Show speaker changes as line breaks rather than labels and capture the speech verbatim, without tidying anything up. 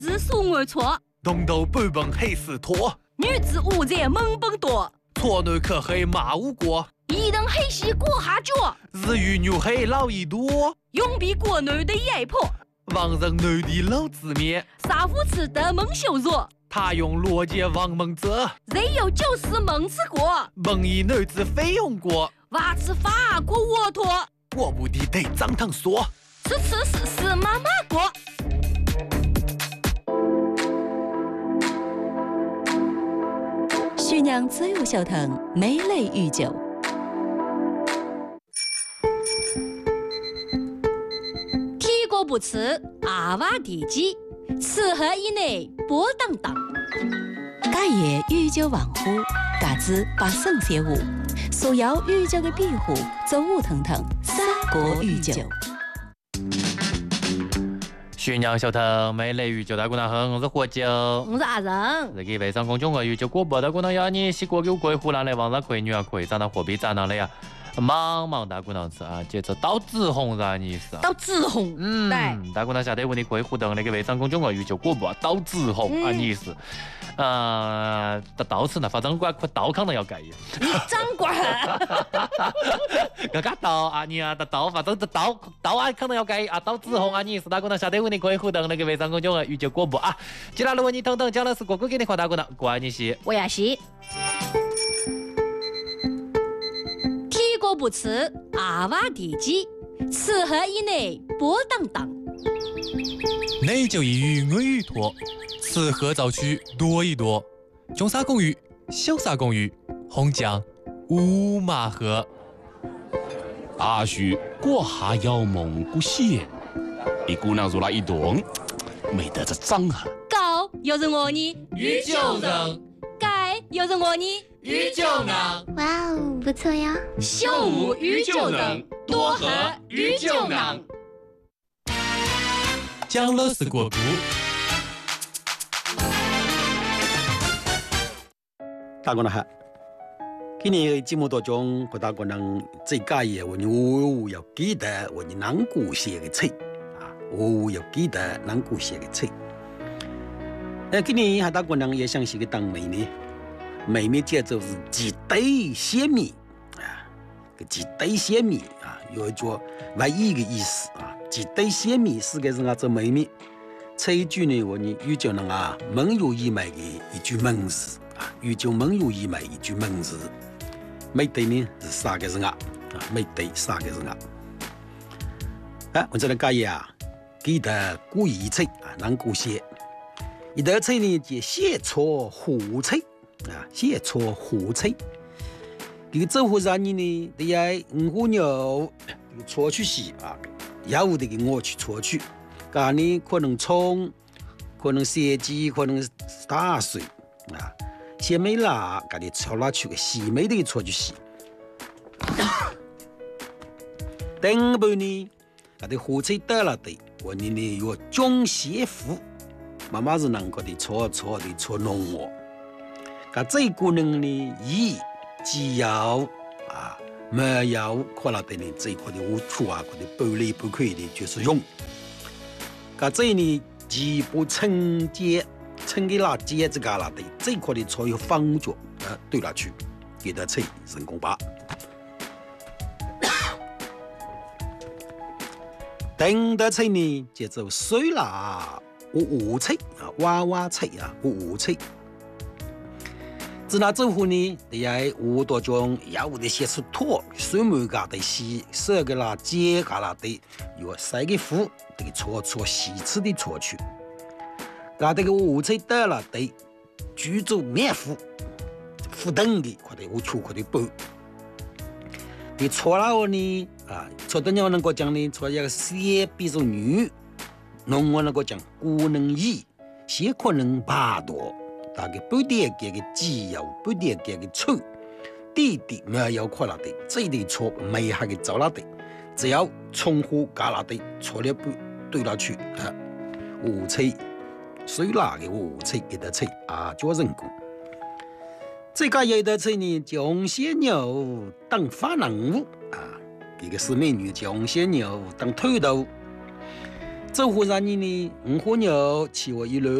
字数按错，
浓豆半盆黑丝拖，
女子午餐猛蹦多，
错男可黑马无过，
一人黑西过下脚，
日语女黑老一多，
永比国男的压迫，
王人男的老字面，
杀夫吃得蒙羞辱，
他用逻辑王蒙责，
人有九死蒙吃过，
蒙一男子非用过，
娃吃法国沃托，
我不的得张堂说，
吃吃是是妈妈过。
徐娘自由小腾美类御酒。
天国不吃，阿娃地基，此河以内波荡荡。
家业御酒王府，家子把圣写舞，所有御酒的庇护，走舞腾腾，三国御酒。
徐娘小腾美类御酒大姑娘好，我是何酒，
我是阿仁。
这个微商公众号御酒广播大姑娘要你西瓜给贵湖南的王上贵女啊贵，长到货币长到了呀。茫茫大姑娘子啊，接着到紫红啥意思啊？
到紫红，
嗯，
对，
大姑娘下头问你可以互动那个微商公众号御酒广播到紫红啊意思。呃，到到此呢，反正我快到康了要改呀。
你长官，
个个到啊你啊，到到反正到到啊，可能要改啊，到紫红啊你是大姑娘下头问你可以互动那个微商公众号御酒广播啊。接下来问你等等讲的是哥哥给你夸大姑娘，关你西，
我也是。天国不吃，阿娃地基，此河以内波荡荡。
内就一鱼我鱼多，此河早去多一多。中沙公寓，小沙公寓，红江五马河。
阿叔过下要蒙古县，一姑娘入了一洞，没得这脏啊。
高又是我呢，
御酒人，
盖又是我呢，
御酒人，
哇哦，不错呀！
秀舞御酒人，多喝御酒人。
讲了是国故。
大姑娘好，今年节目当中，和大姑娘最介意我你我要记得我你南古写的菜啊，我要记得南古写的菜。那今年和大姑娘也想是个当妹呢，妹妹节奏是几堆鲜米啊，个几堆鲜米啊，有一句外语的意思啊。几堆鲜米是个是俺做妹妹，这一句呢，我呢遇见了啊，蒙有意味的一句文字啊，遇见蒙有意味一句文字，没对呢是三个是俺啊，没对三个是俺。啊，我这里讲呀，记得古语菜啊，南古写，一道菜呢叫蟹炒胡菜啊，蟹炒胡菜。这个做法上呢呢，得要五花肉，这个炒去洗啊。要得给我去搓去，家呢可能葱，可能새지，可能大水啊，鲜梅辣，家里炒辣去个细梅的搓去洗。等半呢，家的火菜得了的，我呢呢有中咸腐，妈妈是能够的搓搓的搓浓哦。家这个人呢，以鸡油啊。没有可能的呢，这一块的污处啊，或者剥离不可以的，就是用。噶这呢，既不清洁，清给辣接这个辣的，这一块的才有放脚啊，对了去，给他菜成功吧。等的菜呢，叫做水辣五五菜啊，娃娃菜啊，五五菜。自那政府呢，得要五多种，要的些出土，水门家的洗，十个啦，接个啦的，有三个湖，这个搓搓细致的搓去。家这个五菜得了的，居住面糊，糊等的，或者我出或者包。你搓了后呢，啊，搓的你能够讲呢，搓一个先比如女，侬我能够讲古能以，先可能八多。大概半点给个鸡油，半点给个醋，滴滴没有可能的，这里错没下个走了的，只要葱花加了的，错了不对了去啊，五菜水辣的五菜给他菜啊，做人工。这个有的菜呢，叫红鲜牛当发能物啊，这个是美女叫红鲜牛当头头。 走火热年呢，五花肉，吃我一路。